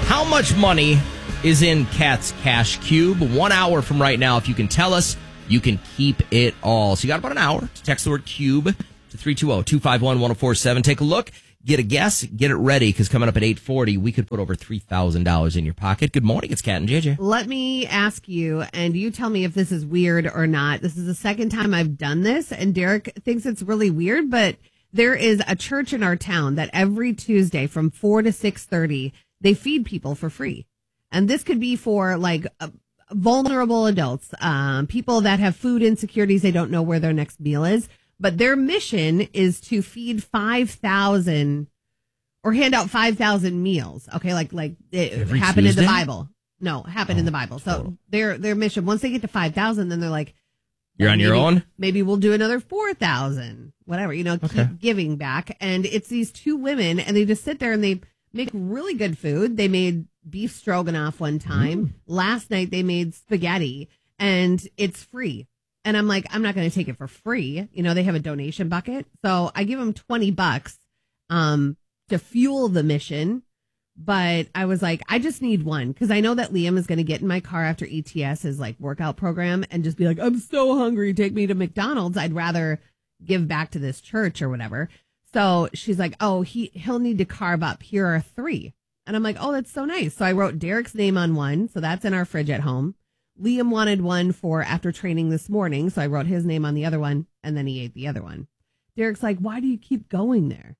How much money is in Kat's Cash Cube? 1 hour from right now, if you can tell us, you can keep it all. So you got about an hour to text the word cube to 320-251-1047. Take a look, get a guess, get it ready, because coming up at 8:40, we could put over $3,000 in your pocket. Good morning, it's Kat and JJ. Let me ask you, and you tell me if this is weird or not. This is the second time I've done this, and Derek thinks it's really weird, but there is a church in our town that every Tuesday from 4 to 6:30, they feed people for free. And this could be for like vulnerable adults, people that have food insecurities. They don't know where their next meal is. But their mission is to feed 5,000 or hand out 5,000 meals. Okay, like it Every happened Tuesday? in the Bible. No, happened in the Bible. So their mission, once they get to 5,000, then they're like, You're on your own? Maybe we'll do another 4,000, whatever, keep giving back. And it's these two women, and they just sit there and they make really good food. They made beef stroganoff one time. Last night they made spaghetti, and it's free. And I'm like, I'm not going to take it for free. They have a donation bucket. So I give them $20 to fuel the mission. But I was like, I just need one, because I know that Liam is going to get in my car after ETS, his like workout program, and just be like, I'm so hungry. Take me to McDonald's. I'd rather give back to this church or whatever. So she's like, oh, he'll need to carve up. Here are 3. And I'm like, oh, that's so nice. So I wrote Derek's name on one. So that's in our fridge at home. Liam wanted one for after training this morning. So I wrote his name on the other one, and then he ate the other one. Derek's like, why do you keep going there?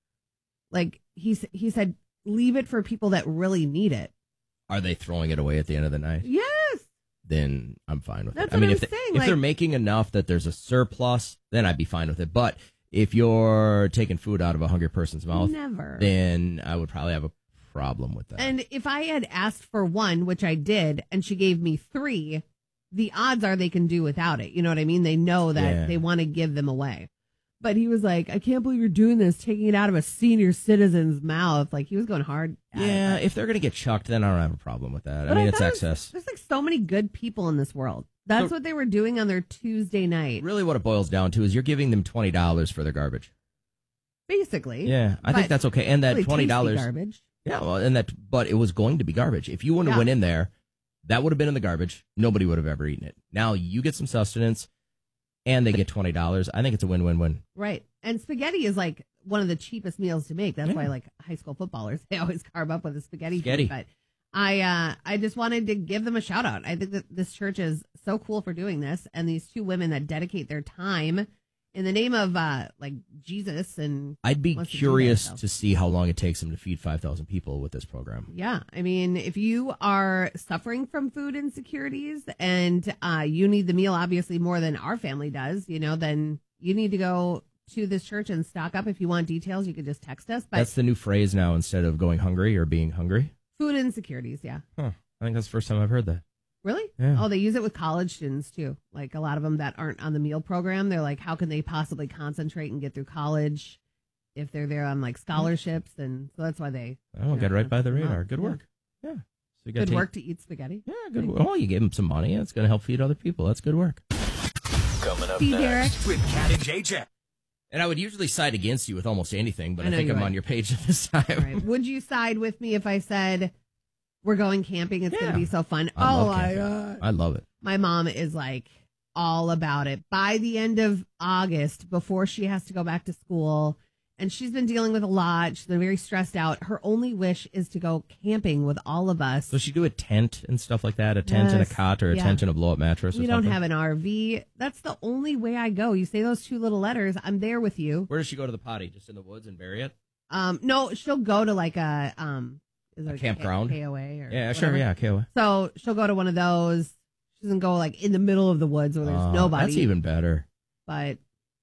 Like he said, leave it for people that really need it. Are they throwing it away at the end of the night? Yes. Then I'm fine with That's it. what I'm if saying, if they're making enough that there's a surplus, then I'd be fine with it. But if you're taking food out of a hungry person's mouth, Never. then I would probably have a problem with that. And if I had asked for one, which I did, and she gave me 3, the odds are they can do without it. You know what I mean? They know that they want to give them away. But he was like, I can't believe you're doing this, taking it out of a senior citizen's mouth. Like, he was going hard at it. If they're going to get chucked, then I don't have a problem with that. But It's thought excess. There's like so many good people in this world. That's what they were doing on their Tuesday night. Really what it boils down to is you're giving them $20 for their garbage. Basically. Yeah, I think that's okay. And that really $20. tasty garbage. Yeah, well, but it was going to be garbage. If you wouldn't have went in there, that would have been in the garbage. Nobody would have ever eaten it. Now you get some sustenance, and they get $20. I think it's a win-win-win. Right. And spaghetti is like one of the cheapest meals to make. That's why like high school footballers, they always carve up with a spaghetti. But I just wanted to give them a shout out. I think that this church is so cool for doing this. And these two women that dedicate their time in the name of like Jesus. And I'd be curious to see how long it takes them to feed 5,000 people with this program. Yeah. I mean, if you are suffering from food insecurities and you need the meal, obviously more than our family does, then you need to go to this church and stock up. If you want details, you could just text us. But that's the new phrase now instead of going hungry or being hungry. Food insecurities. Yeah. Huh. I think that's the first time I've heard that. Really? Yeah. Oh, they use it with college students too. Like a lot of them that aren't on the meal program. They're like, how can they possibly concentrate and get through college if they're there on like scholarships? And so that's why they. Get right by the radar. Good work. Yeah. So you good work to eat spaghetti. Yeah, good work. Oh, you gave them some money. It's going to help feed other people. That's good work. Coming up See, next Derek? with Kat and JJ. And I would usually side against you with almost anything, but I think I'm on your page this time. Right. Would you side with me if I said we're going camping? It's going to be so fun. I love camping. I love it. My mom is like all about it. By the end of August, before she has to go back to school, and she's been dealing with a lot. She's been very stressed out. Her only wish is to go camping with all of us. So she do a tent and stuff like that? A tent and a cot or a tent and a blow-up mattress or we something? don't have an RV. That's the only way I go. You say those 2 little letters, I'm there with you. Where does she go to the potty? Just in the woods and bury it? No, she'll go to like a campground? KOA or yeah, whatever. sure, yeah, KOA. So she'll go to one of those. She doesn't go like in the middle of the woods where there's nobody. That's even better. But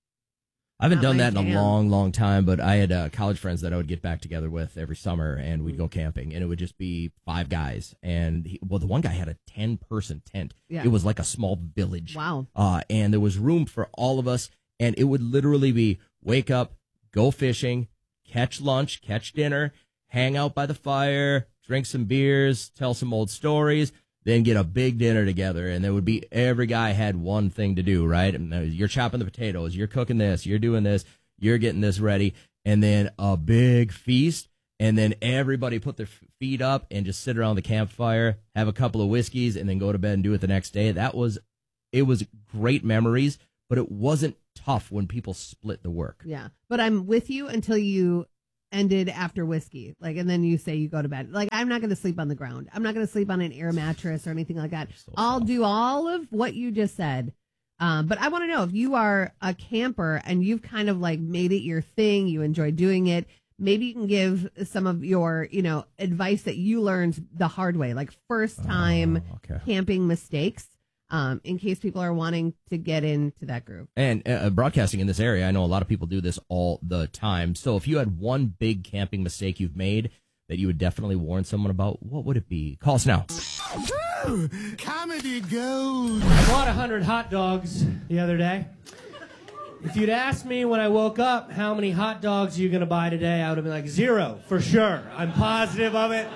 I haven't done that in a long, long time, but I had college friends that I would get back together with every summer, and we'd go camping, and it would just be 5 guys. And the one guy had a 10-person tent. Yeah. It was like a small village. Wow. And there was room for all of us, and it would literally be wake up, go fishing, catch lunch, catch dinner, hang out by the fire, drink some beers, tell some old stories, then get a big dinner together. And there would be, every guy had one thing to do, right? And you're chopping the potatoes, you're cooking this, you're doing this, you're getting this ready, and then a big feast. and then everybody put their feet up and just sit around the campfire, have a couple of whiskeys, and then go to bed and do it the next day. It was great memories, but it wasn't tough when people split the work. Yeah, but I'm with you until you ended after whiskey, and then you say you go to bed. I'm not going to sleep on the ground. I'm not going to sleep on an air mattress or anything like that. I'll do all of what you just said. But I want to know, if you are a camper and you've kind of made it your thing, you enjoy doing it, maybe you can give some of your, advice that you learned the hard way, first time camping mistakes. In case people are wanting to get into that group. And broadcasting in this area, I know a lot of people do this all the time. So if you had one big camping mistake you've made that you would definitely warn someone about, what would it be? Call us now. Woo! Comedy gold. I bought 100 hot dogs the other day. If you'd asked me when I woke up, how many hot dogs are you going to buy today, I would have been like, 0, for sure. I'm positive of it.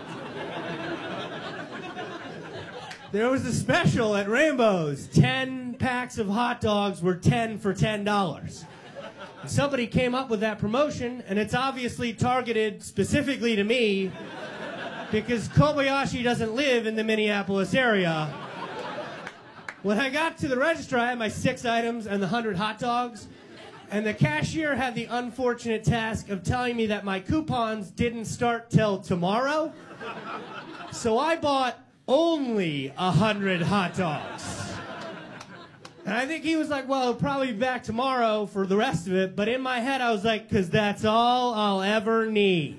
There was a special at Rainbow's. 10 packs of hot dogs were 10 for $10. Somebody came up with that promotion, and it's obviously targeted specifically to me because Kobayashi doesn't live in the Minneapolis area. When I got to the register, I had my 6 items and the 100 hot dogs, and the cashier had the unfortunate task of telling me that my coupons didn't start till tomorrow. So I bought only 100 hot dogs. And I think he was like, well, he'll probably be back tomorrow for the rest of it. But in my head, I was like, because that's all I'll ever need.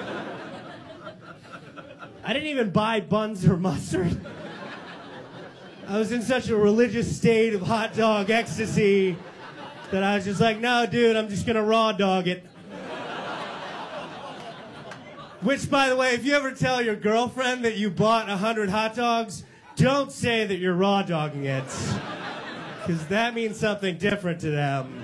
I didn't even buy buns or mustard. I was in such a religious state of hot dog ecstasy that I was just like, no, dude, I'm just going to raw dog it. Which, by the way, if you ever tell your girlfriend that you bought 100 hot dogs, don't say that you're raw dogging it. Because that means something different to them.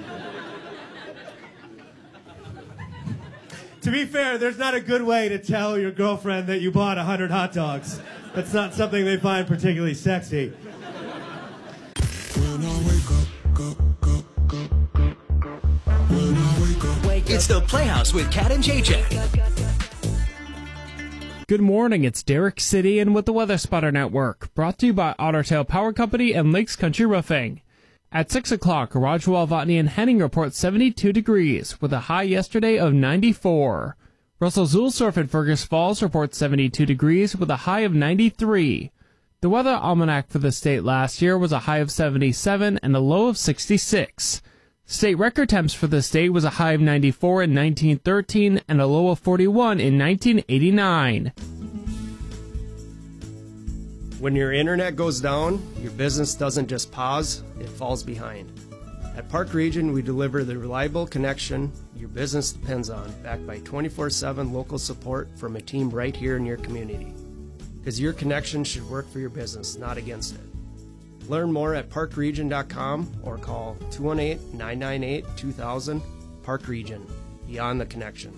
To be fair, there's not a good way to tell your girlfriend that you bought 100 hot dogs. That's not something they find particularly sexy. It's the Playhouse with Cat and JJ. Good morning, it's Derek City and with the Weather Spotter Network, brought to you by Otter Tail Power Company and Lakes Country Roofing. At 6 o'clock, Rajwell, Votney, and Henning report 72 degrees, with a high yesterday of 94. Russell Zulsdorf and Fergus Falls report 72 degrees, with a high of 93. The weather almanac for the state last year was a high of 77 and a low of 66. State record temps for the state was a high of 94 in 1913 and a low of 41 in 1989. When your internet goes down, your business doesn't just pause, it falls behind. At Park Region, we deliver the reliable connection your business depends on, backed by 24/7 local support from a team right here in your community. Because your connection should work for your business, not against it. Learn more at parkregion.com or call 218-998-2000. Park Region, beyond the connection.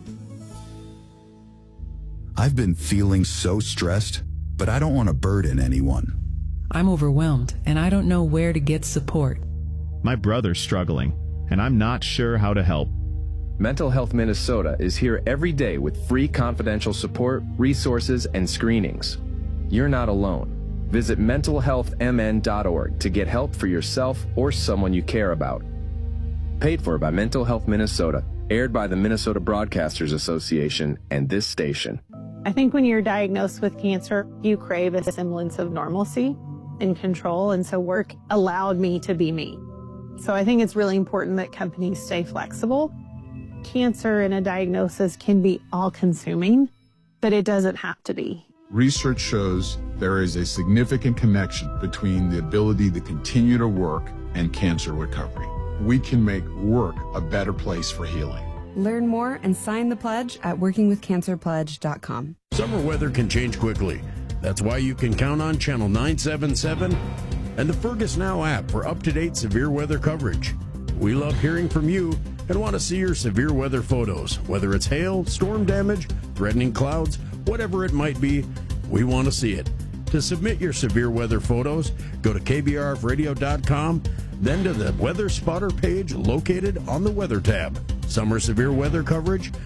I've been feeling so stressed, but I don't want to burden anyone. I'm overwhelmed, and I don't know where to get support. My brother's struggling, and I'm not sure how to help. Mental Health Minnesota is here every day with free confidential support, resources, and screenings. You're not alone. Visit mentalhealthmn.org to get help for yourself or someone you care about. Paid for by Mental Health Minnesota, aired by the Minnesota Broadcasters Association and this station. I think when you're diagnosed with cancer, you crave a semblance of normalcy and control, and so work allowed me to be me. So I think it's really important that companies stay flexible. Cancer and a diagnosis can be all-consuming, but it doesn't have to be. Research shows there is a significant connection between the ability to continue to work and cancer recovery. We can make work a better place for healing. Learn more and sign the pledge at workingwithcancerpledge.com. Summer weather can change quickly. That's why you can count on Channel 977 and the Fergus Now app for up-to-date severe weather coverage. We love hearing from you and want to see your severe weather photos. Whether it's hail, storm damage, threatening clouds, whatever it might be, we want to see it. To submit your severe weather photos, go to kbrfradio.com, then to the Weather Spotter page located on the Weather tab. Summer severe weather coverage?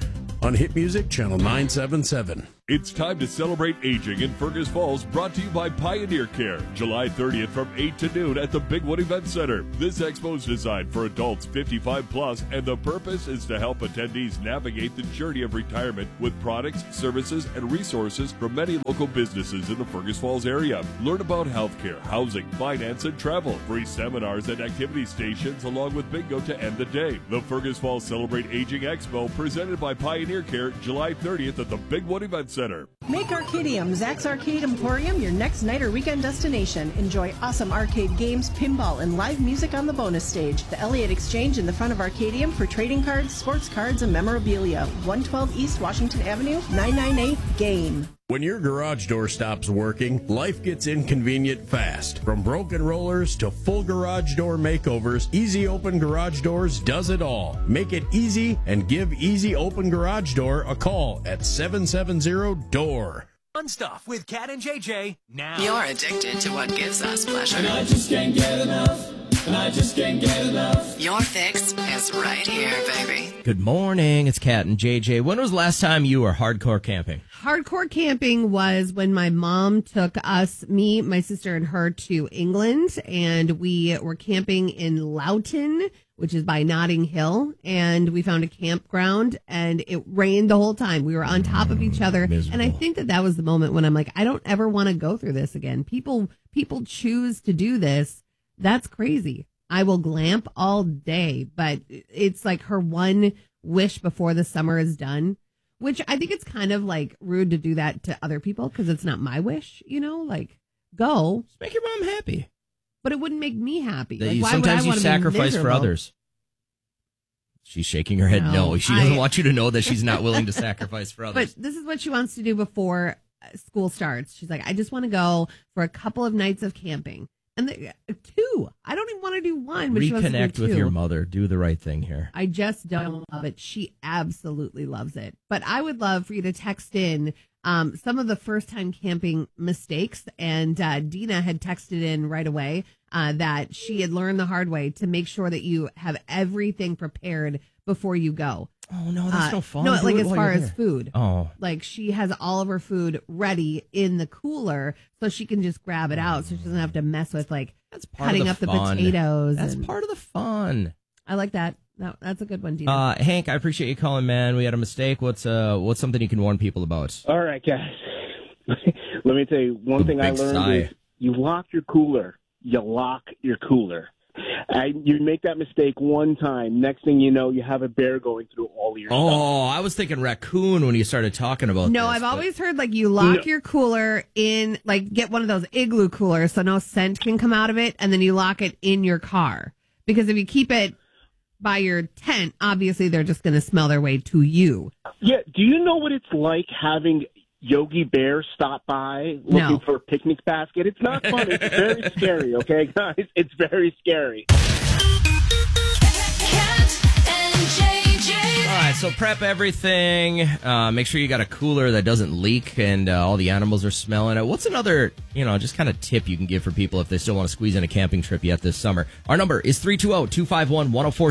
on Hit Music Channel 977. It's time to celebrate aging in Fergus Falls, brought to you by Pioneer Care. July 30th from 8 to noon at the Bigwood Event Center. This expo is designed for adults 55 plus, and the purpose is to help attendees navigate the journey of retirement with products, services, and resources from many local businesses in the Fergus Falls area. Learn about healthcare, housing, finance, and travel. Free seminars and activity stations along with bingo to end the day. The Fergus Falls Celebrate Aging Expo, presented by Pioneer Care, July 30th at the Bigwood Event Center. Make Arcadium, Zach's Arcade Emporium, your next night or weekend destination. Enjoy awesome arcade games, pinball, and live music on the bonus stage. The Elliott Exchange in the front of Arcadium for trading cards, sports cards, and memorabilia. 112 East Washington Avenue, 998-GAME. When your garage door stops working, life gets inconvenient fast. From broken rollers to full garage door makeovers, Easy Open Garage Doors does it all. Make it easy and give Easy Open Garage Door a call at 770-DOOR. Fun stuff with Cat and JJ now. You're addicted to what gives us pleasure. And I just can't get enough. And I just can't get enough. Your fix is right here, baby. Good morning. It's Cat and JJ. When was the last time you were hardcore camping? Hardcore camping was when my mom took us, me, my sister, and her to England, and we were camping in Loughton, which is by Notting Hill, and we found a campground, and it rained the whole time. We were on top of each other, miserable. And I think that was the moment when I'm like, I don't ever want to go through this again. People choose to do this. That's crazy. I will glamp all day, but it's like her one wish before the summer is done, which I think it's kind of like rude to do that to other people because it's not my wish, like go. Just make your mom happy. But it wouldn't make me happy. Like, why sometimes would I you sacrifice for others. She's shaking her head no. She doesn't want you to know that she's not willing to sacrifice for others. But this is what she wants to do before school starts. She's like, I just want to go for a couple of nights of camping. And two. I don't even want to do one. But she wants to do two. Reconnect with your mother. Do the right thing here. I just don't love it. She absolutely loves it. But I would love for you to text in some of the first-time camping mistakes. And Dina had texted in right away that she had learned the hard way to make sure that you have everything prepared before you go. Oh, no, that's no fun. No, like as far as food. Oh. Like she has all of her food ready in the cooler so she can just grab it out so she doesn't have to mess with cutting up the potatoes. That's part of the fun. I like that. That's a good one, Dina. Hank, I appreciate you calling, man. We had a mistake. What's something you can warn people about? All right, guys. Let me tell you, one thing I learned is you lock your cooler. You lock your cooler. You make that mistake one time. Next thing you know, you have a bear going through all your stuff. Oh, I was thinking raccoon when you started talking about No, I've always heard you lock your cooler in, get one of those igloo coolers so no scent can come out of it, and then you lock it in your car. Because if you keep it by your tent, obviously they're just going to smell their way to you. Yeah, do you know what it's like having Yogi Bear stop by looking for a picnic basket? It's not fun. It's very scary, okay, guys? It's very scary. All right, so prep everything. Make sure you got a cooler that doesn't leak and all the animals are smelling it. What's another, just kind of tip you can give for people if they still want to squeeze in a camping trip yet this summer? Our number is 320-251-1047.